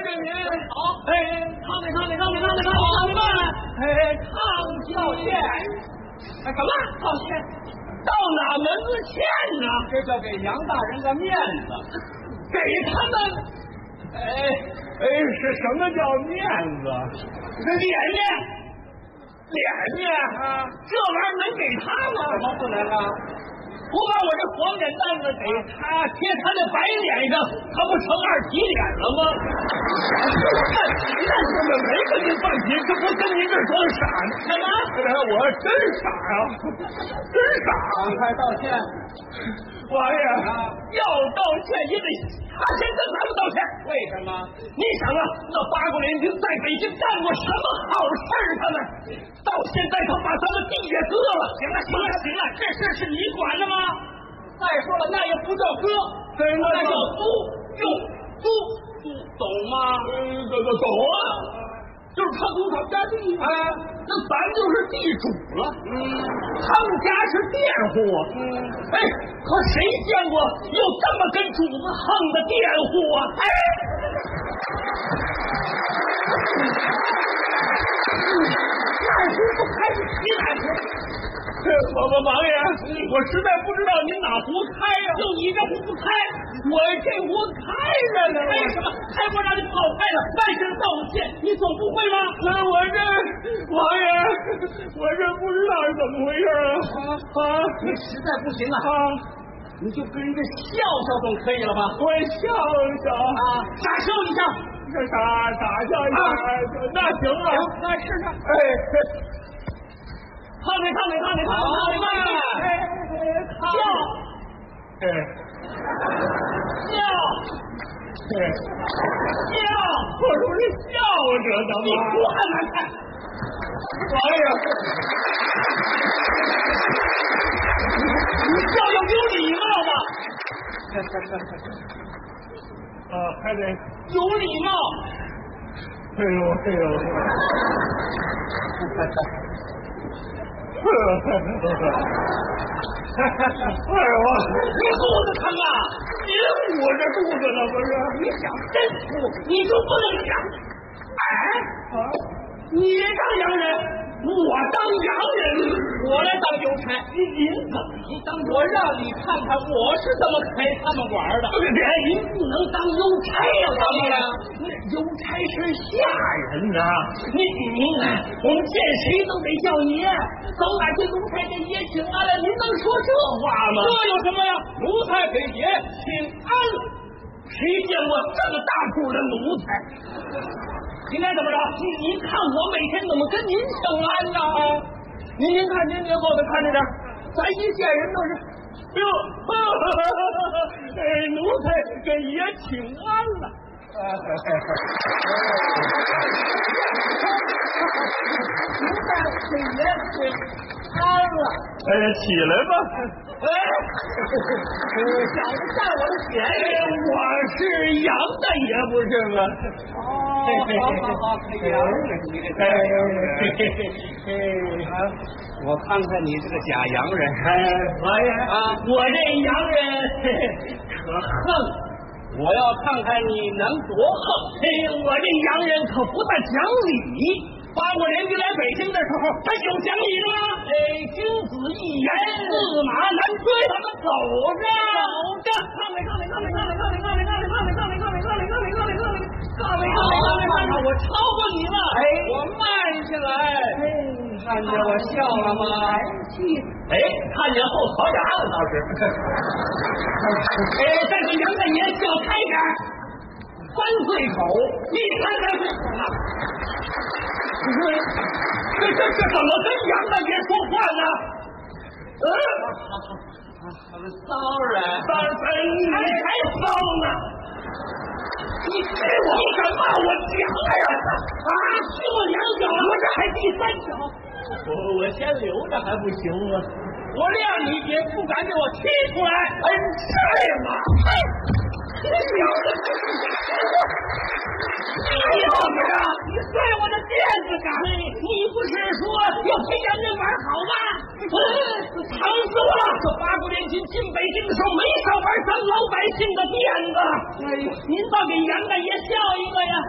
您好， 康吧，康道歉， 干嘛道歉？ 到哪门子欠呢？ 这叫给杨大人个面子， 给他们， 是什么叫面子？ 脸面啊，这玩意儿能给他吗？ 怎么不能啊？ 我把我这黄脸蛋子给他，贴他那白脸上，他不成二体脸了吗？那根本没跟您犯题，这不跟您这装傻呢？ 干嘛？ 我真傻呀，真傻！ 赶快道歉！ 王爷要道歉也得他先跟咱们道歉。 为什么？ 你想啊，那八国联军在北京干过什么好事儿？他们到现在他把咱们地也割了。行了，这事是你管的吗？ 再说了，那也不叫割，那叫租，懂吗？ 懂啊， 就是他租他们家地，那咱就是地主了。他们家是佃户啊。可谁见过有这么跟主子横的佃户啊？哪壶不开是提哪壶。 王爷，我实在不知道您哪壶开呀？ 就你这壶不开，我这壶开着呢。为什么？开锅让你跑开了，万事道歉，你总不会吗？ 那我这王爷，我这不知道是怎么回事你实在不行你就跟人家笑笑总可以了吧？ 我笑笑傻笑一下， 这傻笑一下，那行啊， 那试试。 看没？笑， 我说是笑着的你吗？ 不还难看？ 王爷， 你笑要有礼貌吧？ 还得有礼貌。 哎呦， 你肚子疼啊？ 您捂着肚子呢，不是？ 你想真哭，你就不能想。你当洋人，我当洋人， 我来当邮差， 您怎么能当？ 我让你看看我是怎么陪他们玩的。 您不能当邮差呀！ 怎么了？ 邮差是下人呐，您我们见谁都得叫爷，走把这奴才给爷请安了，您能说这话吗？ 这有什么呀？奴才给爷请安了。 谁见过这么大肚的奴才？应该怎么着？您看我每天怎么跟您请安呢？您看您后头看着点，咱一见人都是， 奴才给爷请安了。 奴才给爷请安了。 起来吧。 小子占我的便宜， 我是杨大爷，不是吗？ 好，洋人，你这我看看你这个假洋人。 王爷我这洋人可横， 我要看看你能多横。 我这洋人可不大讲理。八国联军来北京的时候，他有讲理的吗？君子一言，驷马难追。咱们走着，我超过你了。 我慢下来。看见我笑了吗？ 看见后槽牙了倒是。但是杨大爷笑开点，3岁口，你看3岁口了。这怎么跟杨大爷说话呢？ 骚人， 你还骚呢？你敢骂我娘呀？踢我2脚，我这还第3脚。 我先留着还不行吗？ 我谅你也不敢给我踢出来。 是吗？你怎么着？你摔我的辫子干？你不是说要陪洋人玩好吗？疼死我了！这八国联军进北京的时候没少玩咱老百姓的辫子。您倒给杨大爷笑一个呀！